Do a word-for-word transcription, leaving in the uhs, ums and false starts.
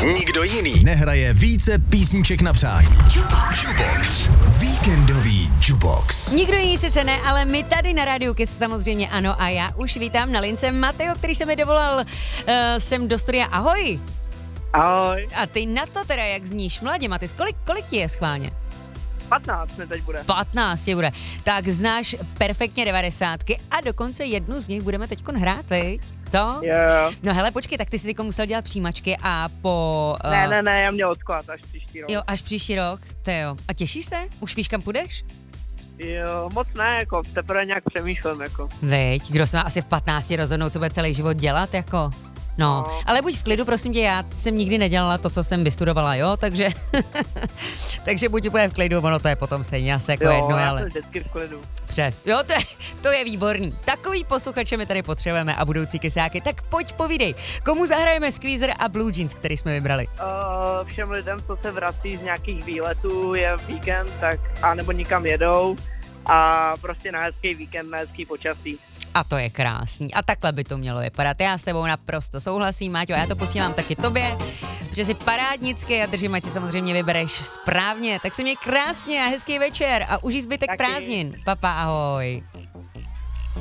Nikdo jiný nehraje více písniček na přání. Jukebox. Jukebox. Víkendový Jukebox. Nikdo jiný sice ne, ale my tady na Rádiu Kiss samozřejmě ano a já už vítám na lince Mateo, který se mi dovolal uh, sem do studia. Ahoj. Ahoj. A ty na to teda, jak zníš mladě, Matis, kolik, kolik ti je schválně? patnáct mi teď bude. patnáct bude. Tak znáš perfektně devadesátky a dokonce jednu z nich budeme teďkon hrát, viď? Co? Jo. No hele, počkej, tak ty si teďko musel dělat přijímačky a po... Uh, Ne, ne, ne, já měl odklad až příští rok. Jo, až příští rok, to jo. A těšíš se? Už víš, kam půjdeš? Jo, moc ne, jako teprve nějak přemýšlím, jako. Veď, kdo se má asi v patnácti rozhodnout, co bude celý život dělat, jako... No, No, ale buď v klidu, prosím tě, já jsem nikdy nedělala to, co jsem vystudovala, jo, takže... takže buď úplně v klidu, ono to je potom stejně asi jako jo, jedno, já ale... jsem vždycky v klidu. Přes. Jo, to je, to je výborný. Takový posluchače my tady potřebujeme a budoucí kysáky. Tak pojď povídej, komu zahrajeme Squeezer a Blue Jeans, který jsme vybrali? Uh, všem lidem, co se vrací z nějakých výletů, je víkend, tak a nebo nikam jedou a prostě na hezký víkend, na hezký počasí. A to je krásný. A takhle by to mělo vypadat. Já s tebou naprosto souhlasím, Máťo, a já to posílám taky tobě, protože jsi parádnický a držím, ať si samozřejmě vybereš správně. Tak se měj krásně a hezký večer a užij zbytek Taky. prázdnin. Papa, ahoj.